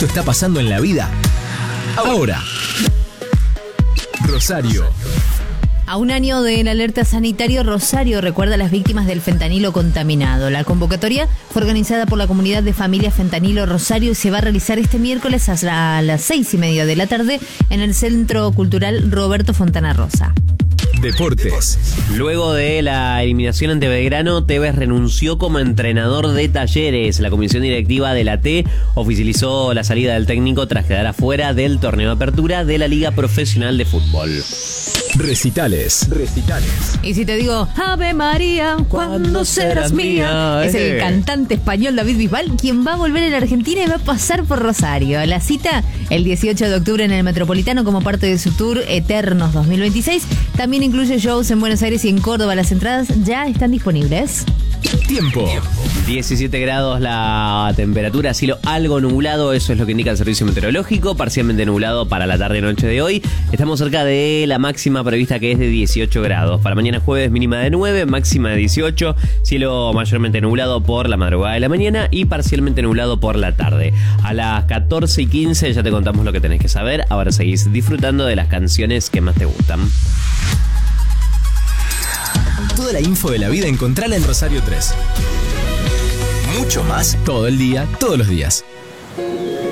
esto está pasando en la vida ahora. Rosario. A un año del alerta sanitario, Rosario recuerda a las víctimas del fentanilo contaminado. La convocatoria fue organizada por la comunidad de familias Fentanilo Rosario y se va a realizar este miércoles a las 6:30 de la tarde en el Centro Cultural Roberto Fontana Rosa. Deportes. Luego de la eliminación ante Belgrano, Tevez renunció como entrenador de Talleres. La comisión directiva de la T oficializó la salida del técnico tras quedar afuera del torneo de apertura de la Liga Profesional de Fútbol. Recitales. Y si te digo, Ave María, ¿cuándo serás mía? Es el cantante español David Bisbal quien va a volver a la Argentina y va a pasar por Rosario. La cita el 18 de octubre en el Metropolitano como parte de su tour Eternos 2026. También incluye shows en Buenos Aires y en Córdoba. Las entradas ya están disponibles. Tiempo. 17 grados la temperatura, cielo algo nublado, eso es lo que indica el servicio meteorológico, parcialmente nublado para la tarde y noche de hoy. Estamos cerca de la máxima prevista que es de 18 grados. Para mañana jueves mínima de 9, máxima de 18, cielo mayormente nublado por la madrugada de la mañana y parcialmente nublado por la tarde. A las 14:15 ya te contamos lo que tenés que saber, ahora seguís disfrutando de las canciones que más te gustan. Toda la info de la vida encontrala en Rosario 3. Mucho más todo el día, todos los días.